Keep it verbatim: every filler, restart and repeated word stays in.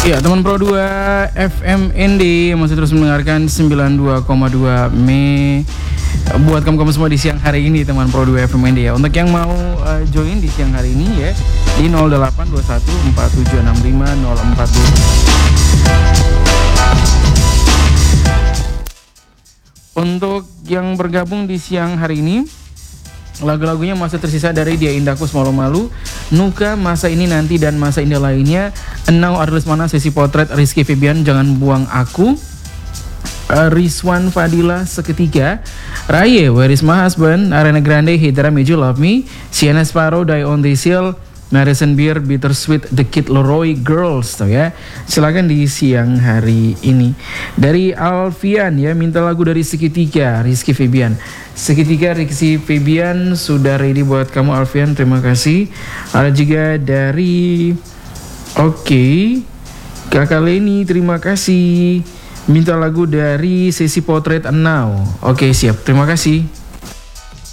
Ya, teman Pro dua F M N D masih terus mendengarkan sembilan puluh dua koma dua Me buat kamu-kamu semua di siang hari ini, teman Pro dua F M N D ya. Untuk yang mau uh, join di siang hari ini ya, di nol delapan dua satu empat tujuh enam lima nol empat dua. Untuk yang bergabung di siang hari ini, lagu-lagunya masih tersisa dari Dia Indahku Semalu Malu, Nuka, Masa Ini Nanti, dan Masa Indah Lainnya. Enau, Arlis Mana, Sesi Potret, Rizky Febian, Jangan Buang Aku, uh, Rizwan Fadila, Seketika, Raye, Where Is My Husband, Ariana Grande, Hidra, Made You Love Me, Sienna Sparrow, Die On This Hill, Madison Beer, Bittersweet, The Kid Laroi, Girls, tuh ya. Silakan di siang hari ini. Dari Alfian ya, minta lagu dari Seketika, Rizky Febian. Seketika Rizky Febian sudah ready buat kamu Alfian, terima kasih. Ada juga dari Oke okay. Kakak Leni, terima kasih. Minta lagu dari Sesi Potret Enau. Oke, okay, siap, terima kasih.